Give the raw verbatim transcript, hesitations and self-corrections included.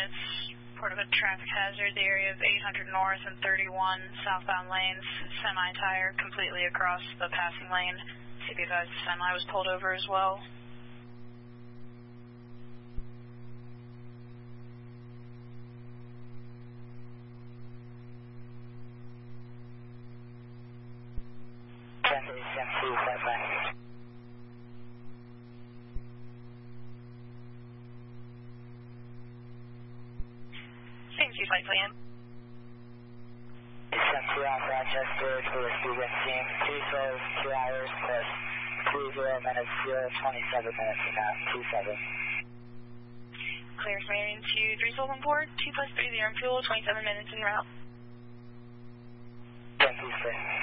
minutes. Report of a traffic hazard, the area of eight hundred north and thirty-one southbound lanes. Semi-tire completely across the passing lane. C B advised the semi was pulled over as well. ten thirty-seven, two five five. Same two flight plan. Descent two off Rochester for the speed wind team. Two souls, two hours plus two zero minutes, zero twenty-seven minutes from now, two seven. Clear Marion two three souls on board, two plus three zero fuel, twenty-seven minutes en route. Thank you, sir.